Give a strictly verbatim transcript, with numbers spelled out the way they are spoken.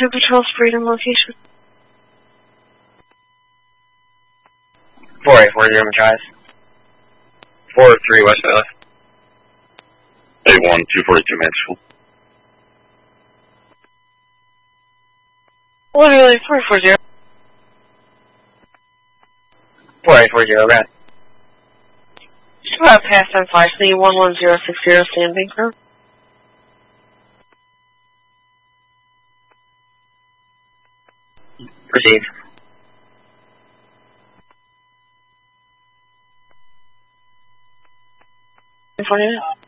two patrols freedom location. four eight four zero Machias. four oh three West Valley. A one two forty-two Mansfield. One really four four zero. four eight four zero Red. Just about past on fire, C one one zero six zero standing crew. Proceed. forty-nine.